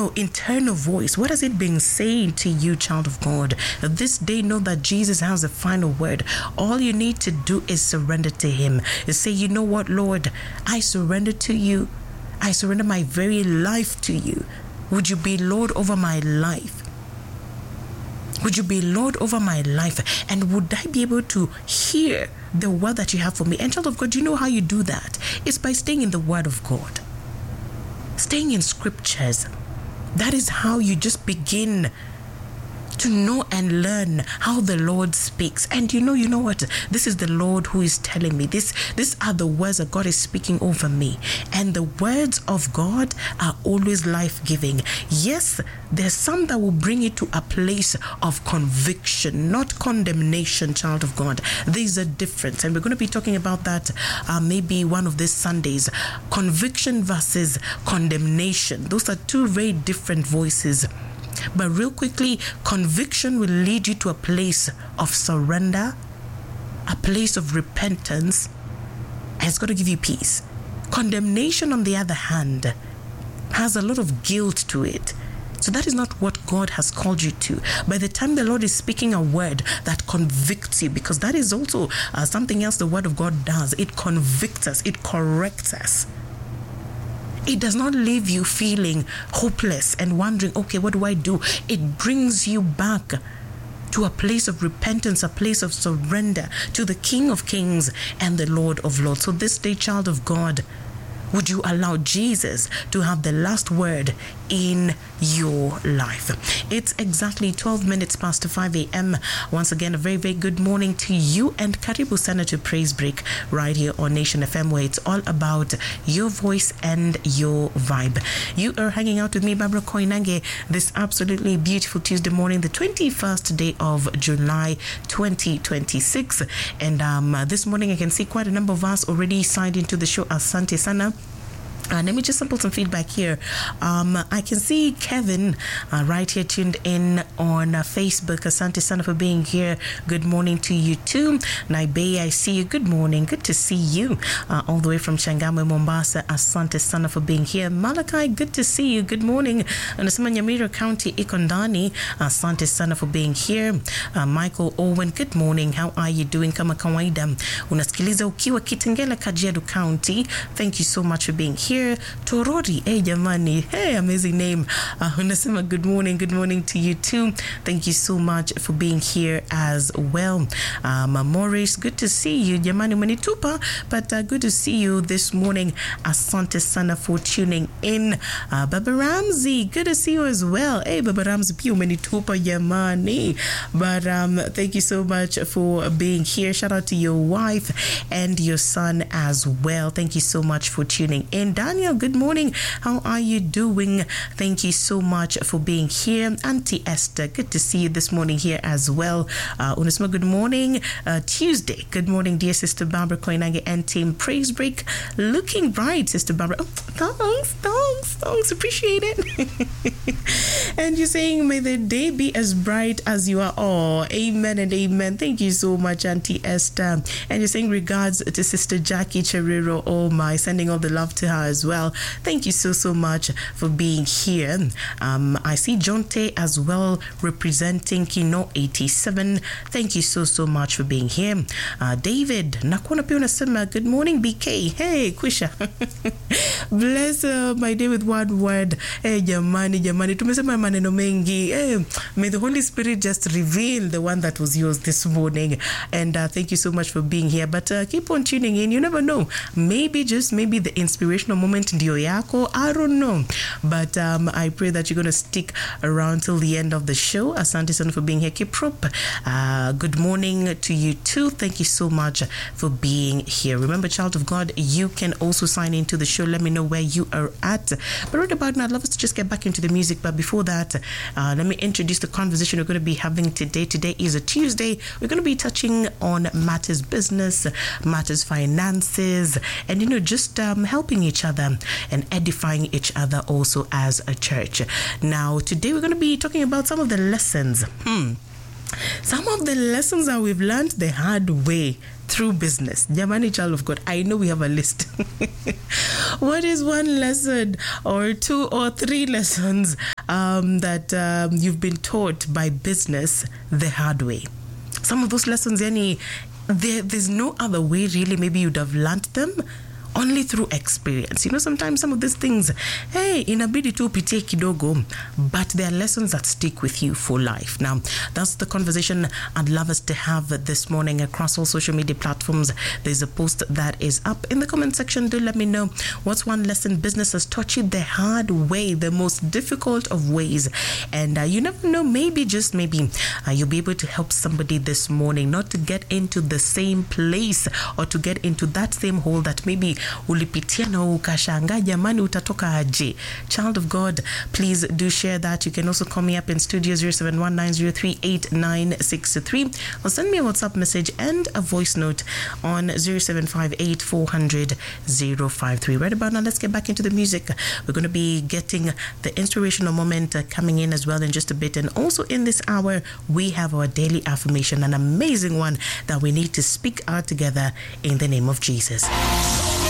internal voice. What has it been saying to you, child of God? This day, know that Jesus has the final word. All you need to do is surrender to him. And say, you know what, Lord, I surrender to you. I surrender my very life to you. Would you be Lord over my life? Would you be Lord over my life? And would I be able to hear the word that you have for me? And child of God, you know how you do that? It's by staying in the word of God. Staying in scriptures. That is how you just begin to know and learn how the Lord speaks. And you know what? This is the Lord who is telling me. These are the words that God is speaking over me. And the words of God are always life-giving. Yes, there's some that will bring you to a place of conviction, not condemnation, child of God. There's a difference. And we're going to be talking about that maybe one of these Sundays. Conviction versus condemnation. Those are two very different voices. But real quickly, conviction will lead you to a place of surrender, a place of repentance, and it's going to give you peace. Condemnation, on the other hand, has a lot of guilt to it. So that is not what God has called you to. By the time the Lord is speaking a word that convicts you, because that is also something else the word of God does. It convicts us. It corrects us. It does not leave you feeling hopeless and wondering, okay, what do I do? It brings you back to a place of repentance, a place of surrender to the King of Kings and the Lord of Lords. So this day, child of God, would you allow Jesus to have the last word in your life? It's exactly 12 minutes past 5 a.m. Once again, a very, very good morning to you, and karibu sana to Praise Break right here on Nation FM, where it's all about your voice and your vibe. You are hanging out with me, Barbara Koinange, this absolutely beautiful Tuesday morning, the 21st day of July 2026. And this morning I can see quite a number of us already signed into the show. Asante sana. Let me just sample some feedback here. I can see Kevin right here tuned in on Facebook. Asante sana for being here. Good morning to you too. Naibe, I see you. Good morning. Good to see you. All the way from Changamwe, Mombasa. Asante sana for being here. Malachi, good to see you. Good morning. Anasema Nyamira County, Ikondani. Asante sana for being here. Michael Owen, good morning. How are you doing? Kama kawaida. Unasikiliza ukiwa Kitengela, Kajiado County. Thank you so much for being here. Torori, hey jamani, hey, amazing name. Unasema good morning to you too. Thank you so much for being here as well. Morris, good to see you. Jamani umenitupa, but good to see you this morning. Asante sana for tuning in. Baba Ramsey, good to see you as well. Hey Baba Ramsey, pia umenitupa jamani. But thank you so much for being here. Shout out to your wife and your son as well. Thank you so much for tuning in. Daniel, good morning. How are you doing? Thank you so much for being here. Auntie Esther, good to see you this morning here as well. Unasema, good morning. Tuesday. Good morning, dear Sister Barbara Koinange and team Praise Break. Looking bright, Sister Barbara. Oh, thanks. Appreciate it. And you're saying, may the day be as bright as you are. Oh, amen and amen. Thank you so much, Auntie Esther. And you're saying regards to Sister Jackie Cheriro. Oh my, sending all the love to her as well. Thank you so much for being here. I see Jonte as well representing Kino 87. Thank you so much for being here. David, nakuona pia unasema good morning BK. Hey Kwisha. Bless my day with one word. Hey jamani tumesema maneno mengi. Hey, may the Holy Spirit just reveal the one that was yours this morning. And thank you so much for being here. But keep on tuning in. You never know. Maybe the inspirational moment ndio yako. I don't know. But I pray that you're going to stick around till the end of the show. Asante sana for being here. Kiprop. Good morning to you too. Thank you so much for being here. Remember, child of God, you can also sign into the show. Let me know where you are at. But right about now, I'd love us to just get back into the music. But before that, let me introduce the conversation we're going to be having today. Today is a Tuesday. We're going to be touching on matters business, matters finances, and just helping each other and edifying each other also as a church. Now, today we're going to be talking about some of the lessons that we've learned the hard way through business. Jamani, child of God, I know we have a list. What is one lesson or 2 or 3 lessons that you've been taught by business the hard way? Some of those lessons, there's no other way really. Maybe you'd have learnt them only through experience. Sometimes some of these things, inabidi tu upitie kidogo, but there are lessons that stick with you for life. Now, that's the conversation I'd love us to have this morning across all social media platforms. There's a post that is up in the comment section. Do let me know what's one lesson business has taught you the hard way, the most difficult of ways. And you never know, maybe, just maybe, you'll be able to help somebody this morning not to get into the same place or to get into that same hole that maybe ulipitia na ukashanga jamani utatoka aje. Child of God, please do share that. You can also call me up in studio 0719038963 or send me a WhatsApp message and a voice note on 0758400053. Right about now, let's get back into the music. We're going to be getting the inspirational moment coming in as well in just a bit. And also in this hour, we have our daily affirmation, an amazing one that we need to speak out together in the name of Jesus.